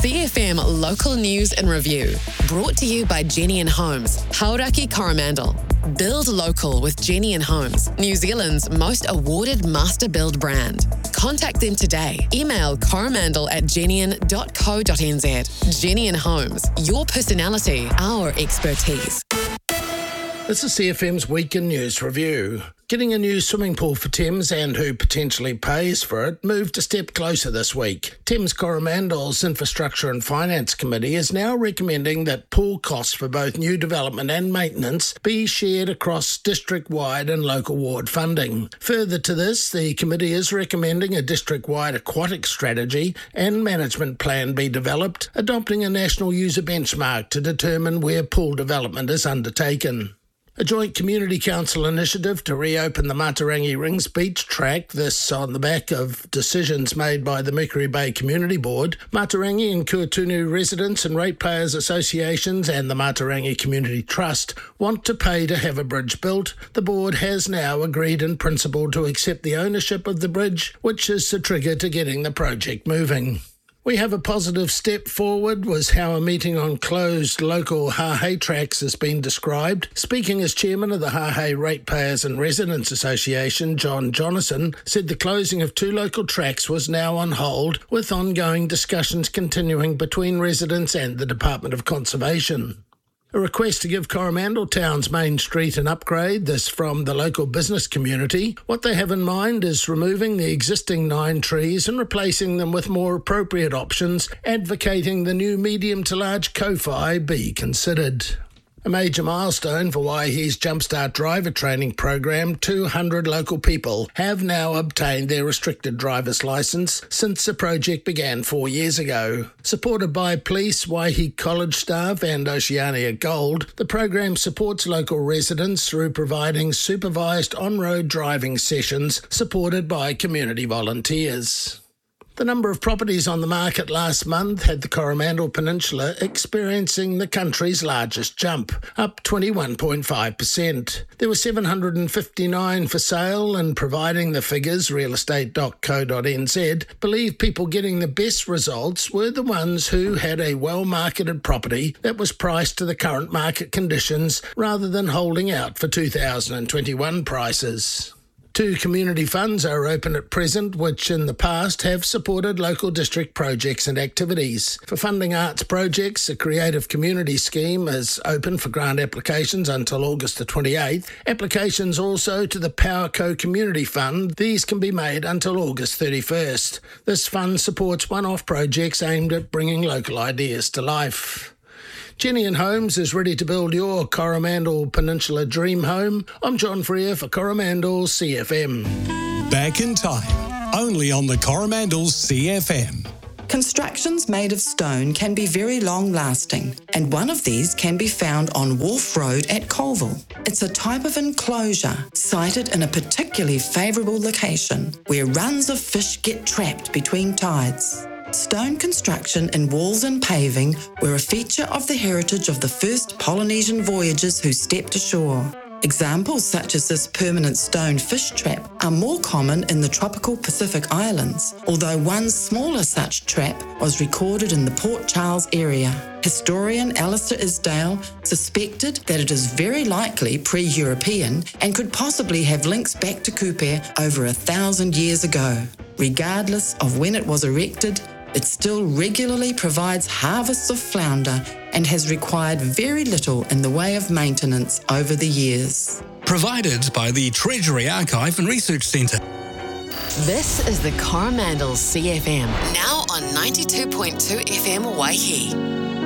CFM Local News and Review. Brought to you by Jenny and Homes, Hauraki Coromandel. Build local with Jenny and Homes, New Zealand's most awarded master build brand. Contact them today. Email coromandel@jennian.co.nz. Jenny and Homes, your personality, our expertise. This is CFM's Week in News Review. Getting a new swimming pool for Thames and who potentially pays for it moved a step closer this week. Thames Coromandel's Infrastructure and Finance Committee is now recommending that pool costs for both new development and maintenance be shared across district-wide and local ward funding. Further to this, the committee is recommending a district-wide aquatic strategy and management plan be developed, adopting a national user benchmark to determine where pool development is undertaken. A joint community council initiative to reopen the Matarangi Rings Beach track, this on the back of decisions made by the Mercury Bay Community Board. Matarangi and Kuatunu residents and ratepayers associations and the Matarangi Community Trust want to pay to have a bridge built. The board has now agreed in principle to accept the ownership of the bridge, which is the trigger to getting the project moving. We have a positive step forward, was how a meeting on closed local Hahei tracks has been described. Speaking as chairman of the Hahei Ratepayers and Residents Association, John Jonathan, said the closing of 2 local tracks was now on hold, with ongoing discussions continuing between residents and the Department of Conservation. A request to give Coromandel Town's main street an upgrade, this from the local business community. What they have in mind is removing the existing 9 trees and replacing them with more appropriate options, advocating the new medium to large Ko-Fi be considered. A major milestone for Waihi's Jumpstart driver training program, 200 local people have now obtained their restricted driver's licence since the project began 4 years ago. Supported by police, Waihi College staff and Oceania Gold, the program supports local residents through providing supervised on-road driving sessions supported by community volunteers. The number of properties on the market last month had the Coromandel Peninsula experiencing the country's largest jump, up 21.5%. There were 759 for sale, and providing the figures, realestate.co.nz, believe people getting the best results were the ones who had a well-marketed property that was priced to the current market conditions rather than holding out for 2021 prices. 2 community funds are open at present, which in the past have supported local district projects and activities. For funding arts projects, the Creative Community Scheme is open for grant applications until August the 28th. Applications also to the PowerCo Community Fund. These can be made until August 31st. This fund supports one-off projects aimed at bringing local ideas to life. Jenny and Homes is ready to build your Coromandel Peninsula dream home. I'm John Freer for Coromandel CFM. Back in time, only on the Coromandel CFM. Constructions made of stone can be very long-lasting, and one of these can be found on Wharf Road at Colville. It's a type of enclosure sited in a particularly favourable location where runs of fish get trapped between tides. Stone construction in walls and paving were a feature of the heritage of the first Polynesian voyagers who stepped ashore. Examples such as this permanent stone fish trap are more common in the tropical Pacific Islands, although one smaller such trap was recorded in the Port Charles area. Historian Alistair Isdale suspected that it is very likely pre-European and could possibly have links back to Kupe over 1,000 years ago. Regardless of when it was erected, it still regularly provides harvests of flounder and has required very little in the way of maintenance over the years. Provided by the Treasury Archive and Research Centre. This is the Coromandel CFM, now on 92.2 FM Waihi.